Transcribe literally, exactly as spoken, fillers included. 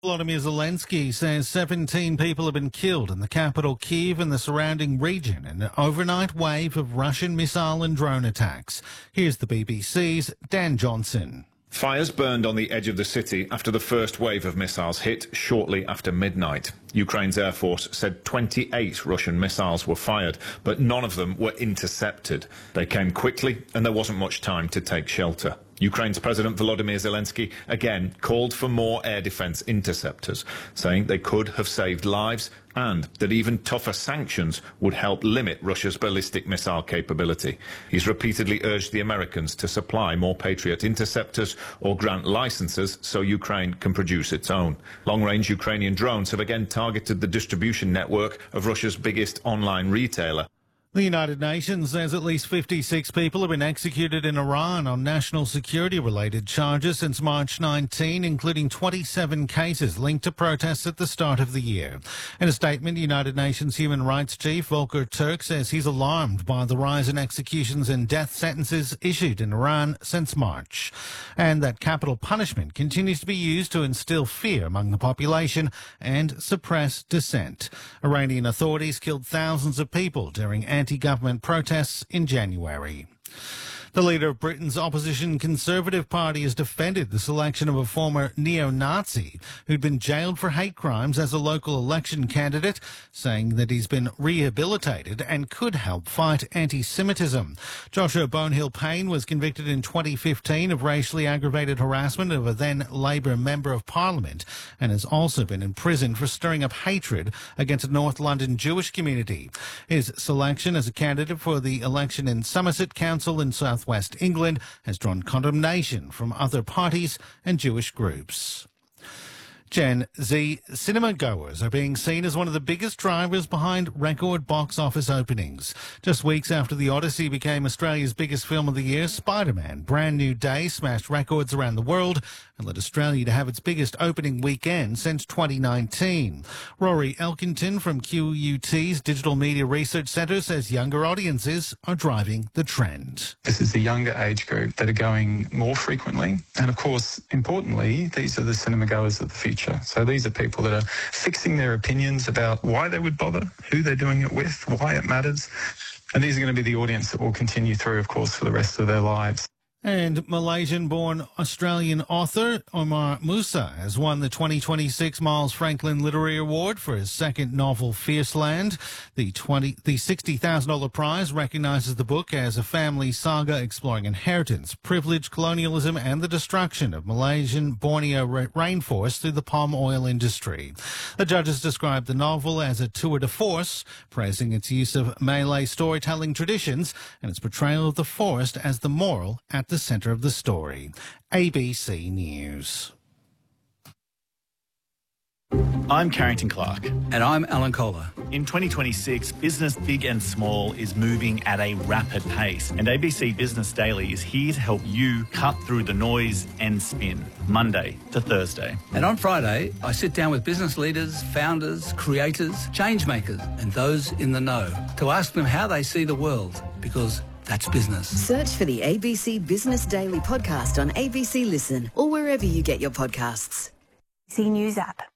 Volodymyr Zelensky says seventeen people have been killed in the capital Kyiv and the surrounding region in an overnight wave of Russian missile and drone attacks. Here's the B B C's Dan Johnson. Fires burned on the edge of the city after the first wave of missiles hit shortly after midnight. Ukraine's Air Force said twenty-eight Russian missiles were fired, but none of them were intercepted. They came quickly and there wasn't much time to take shelter. Ukraine's President Volodymyr Zelensky again called for more air defence interceptors, saying they could have saved lives and that even tougher sanctions would help limit Russia's ballistic missile capability. He's repeatedly urged the Americans to supply more Patriot interceptors or grant licenses so Ukraine can produce its own. Long-range Ukrainian drones have again targeted the distribution network of Russia's biggest online retailer. The United Nations says at least fifty-six people have been executed in Iran on national security-related charges since March nineteenth, including twenty-seven cases linked to protests at the start of the year. In a statement, United Nations Human Rights Chief Volker Turk says he's alarmed by the rise in executions and death sentences issued in Iran since March, and that capital punishment continues to be used to instill fear among the population and suppress dissent. Iranian authorities killed thousands of people during anti-government protests in January. The leader of Britain's opposition Conservative Party has defended the selection of a former neo-Nazi who'd been jailed for hate crimes as a local election candidate, saying that he's been rehabilitated and could help fight anti-Semitism. Joshua Bonehill-Payne was convicted in twenty fifteen of racially aggravated harassment of a then Labour Member of Parliament and has also been in prison for stirring up hatred against a North London Jewish community. His selection as a candidate for the election in Somerset Council in South West England has drawn condemnation from other parties and Jewish groups. Gen Z cinema goers are being seen as one of the biggest drivers behind record box office openings. Just weeks after The Odyssey became Australia's biggest film of the year, Spider-Man Brand New Day smashed records around the world and led Australia to have its biggest opening weekend since twenty nineteen. Rory Elkington from Q U T's Digital Media Research Centre says younger audiences are driving the trend. This is the younger age group that are going more frequently. And of course, importantly, these are the cinema goers of the future. So these are people that are fixing their opinions about why they would bother, who they're doing it with, why it matters. And these are going to be the audience that will continue through, of course, for the rest of their lives. And Malaysian-born Australian author Omar Musa has won the twenty twenty-six Miles Franklin Literary Award for his second novel, Fierce Land. The twenty, the sixty thousand dollars prize recognises the book as a family saga exploring inheritance, privilege, colonialism and the destruction of Malaysian Borneo rainforest through the palm oil industry. The judges described the novel as a tour de force, praising its use of Malay storytelling traditions and its portrayal of the forest as the moral at the centre of the story. A B C News. I'm Carrington Clark. And I'm Alan Kohler. In twenty twenty-six, business big and small is moving at a rapid pace, and A B C Business Daily is here to help you cut through the noise and spin, Monday to Thursday. And on Friday, I sit down with business leaders, founders, creators, change makers, and those in the know to ask them how they see the world, because that's business. Search for the A B C Business Daily podcast on A B C Listen or wherever you get your podcasts. A B C News app.